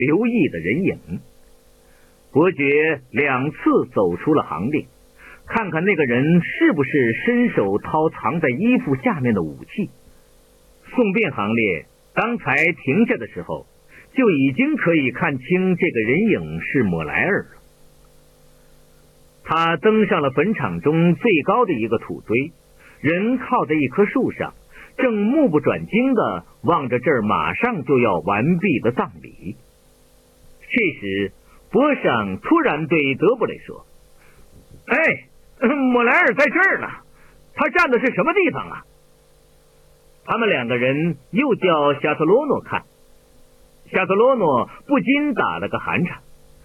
刘毅的人影。伯爵2次走出了行列，看看那个人是不是伸手掏藏在衣服下面的武器。送殡行列刚才停下的时候，就已经可以看清这个人影是莫莱尔了。他登上了坟场中最高的一个土堆，人靠在一棵树上，正目不转睛地望着这儿马上就要完毕的葬礼。这时波上突然对德布雷说：莫莱尔在这儿呢，他站的是什么地方啊？他们2个人又叫夏特罗诺看，夏特罗诺不禁打了个寒颤。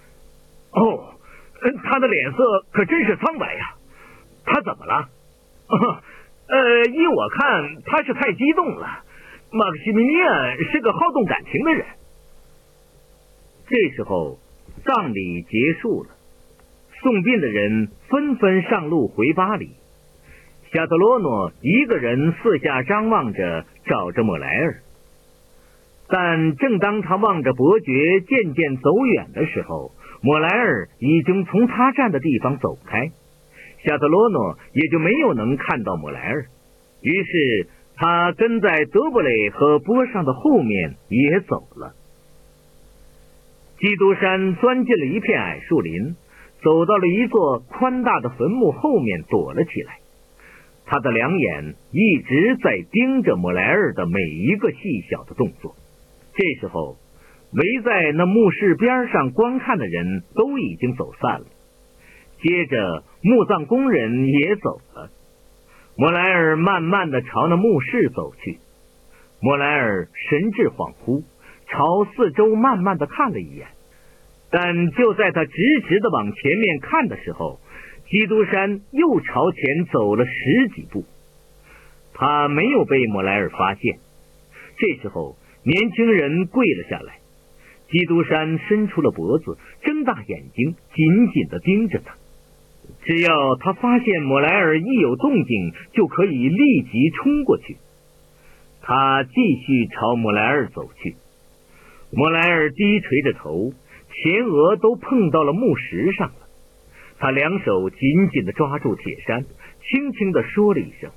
他的脸色可真是苍白呀，他怎么了？依我看他是太激动了，马克西米利安是个好动感情的人。这时候葬礼结束了，送殡的人纷纷上路回巴黎。夏特罗诺一个人四下张望着，找着莫莱尔。但正当他望着伯爵渐渐走远的时候，莫莱尔已经从他站的地方走开，夏特罗诺也就没有能看到莫莱尔。于是他跟在德布雷和波上的后面也走了。基督山钻进了一片矮树林，走到了一座宽大的坟墓后面躲了起来。他的2眼一直在盯着莫莱尔的每一个细小的动作。这时候围在那墓室边上观看的人都已经走散了，接着墓葬工人也走了。莫莱尔慢慢地朝那墓室走去。莫莱尔神志恍惚，朝四周慢慢地看了一眼，但就在他直直地往前面看的时候，基督山又朝前走了10几步。他没有被莫莱尔发现。这时候年轻人跪了下来，基督山伸出了脖子，睁大眼睛紧紧地盯着他。只要他发现莫莱尔一有动静，就可以立即冲过去。他继续朝莫莱尔走去。莫莱尔低垂着头，前额都碰到了墓石上了。他2手紧紧地抓住铁山，轻轻地说了一声：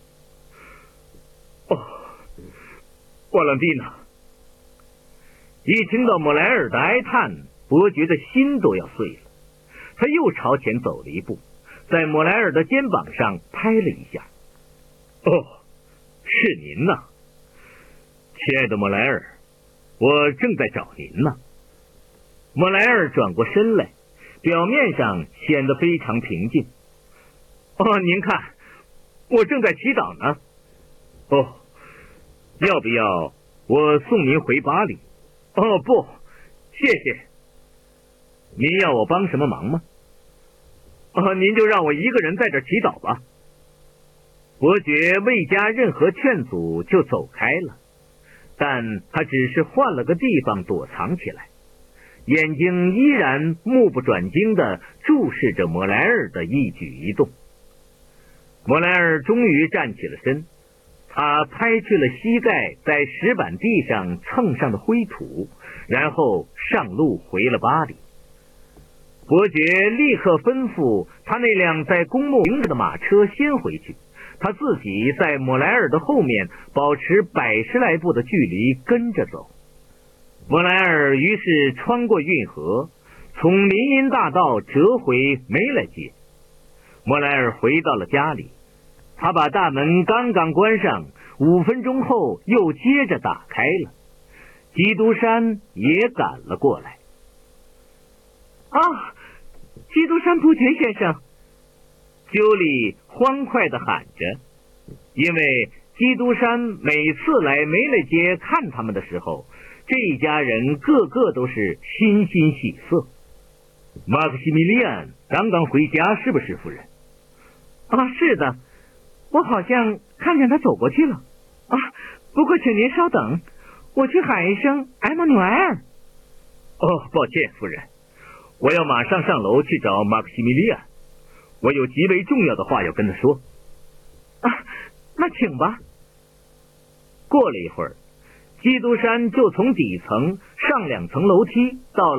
瓦朗蒂娜。一听到莫莱尔的哀叹，伯爵的心都要碎了。他又朝前走了一步，在莫莱尔的肩膀上拍了一下。是您呐，亲爱的莫莱尔，我正在找您呢。莫莱尔转过身来，表面上显得非常平静。您看，我正在祈祷呢。要不要我送您回巴黎？不，谢谢。您要我帮什么忙吗？您就让我一个人在这祈祷吧。伯爵未加任何劝阻就走开了，但他只是换了个地方躲藏起来，眼睛依然目不转睛地注视着莫莱尔的一举一动。莫莱尔终于站起了身，他拍去了膝盖在石板地上蹭上的灰土，然后上路回了巴黎。伯爵立刻吩咐他那辆在公墓停着的马车先回去，他自己在莫莱尔的后面保持100来步的距离跟着走。莫莱尔于是穿过运河，从林荫大道折回梅莱街。莫莱尔回到了家里，他把大门刚刚关上，5分钟后又接着打开了。基督山也赶了过来。基督山伯爵先生，鸠里欢快地喊着，因为基督山每次来梅雷街看他们的时候，这一家人个个都是欣欣喜色。马克西米利安刚刚回家，是不是，夫人？是的，我好像看见他走过去了。不过请您稍等，我去喊一声埃马努埃尔。抱歉，夫人，我要马上上楼去找马克西米利安，我有极为重要的话要跟他说。那请吧。过了一会儿， 基督山就从底层上2层楼梯到